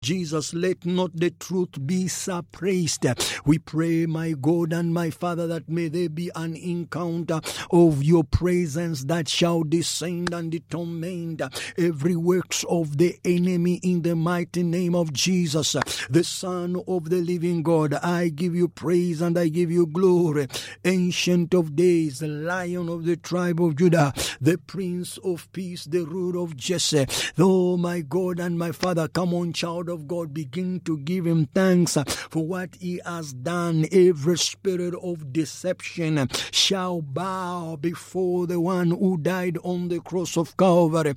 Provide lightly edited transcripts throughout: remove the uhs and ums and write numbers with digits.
Jesus, let not the truth be suppressed. We pray, my God and my Father, that may there be an encounter of your presence that shall descend and torment every works of the enemy in the mighty name of Jesus, the Son of the living God. I give you praise and I give you glory. Ancient of days, the Lion of the tribe of Judah, the Prince of Peace, the Root of Jesse. Oh, my God and my Father, come on, child of God, begin to give him thanks for what he has done. Every spirit of deception shall bow before the one who died on the cross of Calvary.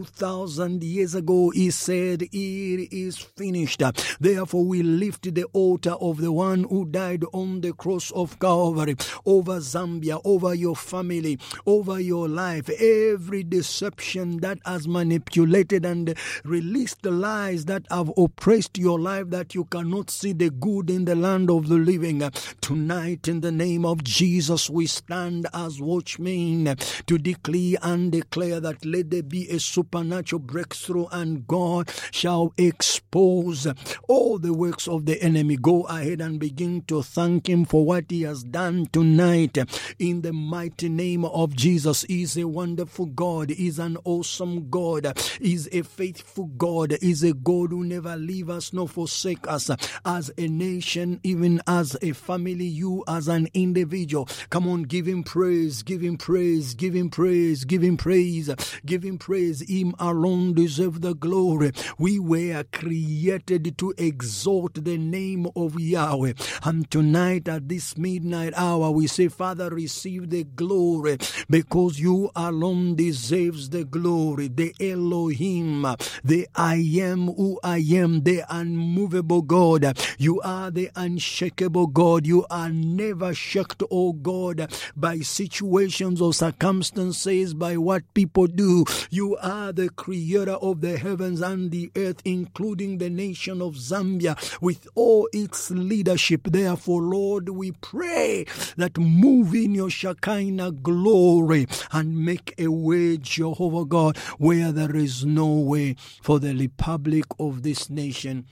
2,000 years ago, he said, it is finished. Therefore, we lift the altar of the one who died on the cross of Calvary over Zambia, over your family, over your life. Every deception that has manipulated and released the lies that have oppressed your life, that you cannot see the good in the land of the living. Tonight, in the name of Jesus, we stand as watchmen to declare and declare that let there be a supernatural breakthrough, and God shall expose all the works of the enemy. Go ahead and begin to thank him for what he has done tonight. In the mighty name of Jesus, he is a wonderful God. He is an awesome God. He is a faithful God. He is a God who never leave us nor forsake us. As a nation, even as a family, you as an individual. Come on, give him praise, give him praise, give him praise, give him praise, give him praise. Him alone deserves the glory. We were created to exalt the name of Yahweh. And tonight at this midnight hour, we say, Father, receive the glory, because you alone deserves the glory. The Elohim, the I am who I am, the unmovable God. You are the unshakable God. You are never shocked, oh God, by situations or circumstances, by what people do. You are the creator of the heavens and the earth, including the nation of Zambia with all its leadership. Therefore, Lord, we pray that move in your Shekinah glory and make a way, Jehovah God, where there is no way, for the republic of this nation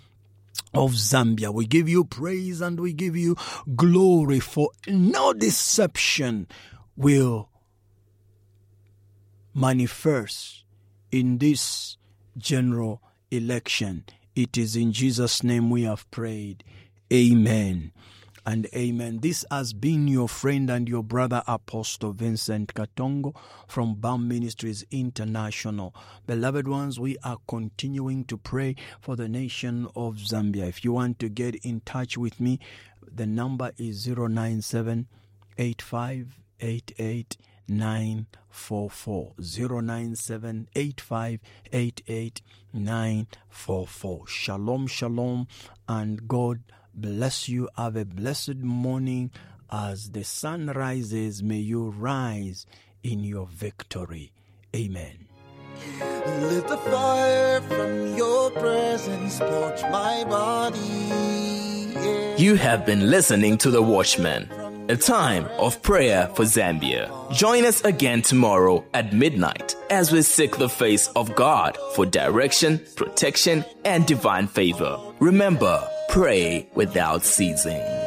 of Zambia. We give you praise and we give you glory, for no deception will manifest in this general election. It is in Jesus' name we have prayed. Amen and amen. This has been your friend and your brother, Apostle Vincent Katongo from BAM Ministries International. Beloved ones, we are continuing to pray for the nation of Zambia. If you want to get in touch with me, the number is 097-8588-944. 097-8588-944. Shalom, shalom, and God bless you. Have a blessed morning. As the sun rises, may you rise in your victory. Amen. Let the fire from your presence torch my body. Yeah. You have been listening to The Watchman, a time of prayer for Zambia. Join us again tomorrow at midnight as we seek the face of God for direction, protection, and divine favor. Remember, pray without ceasing.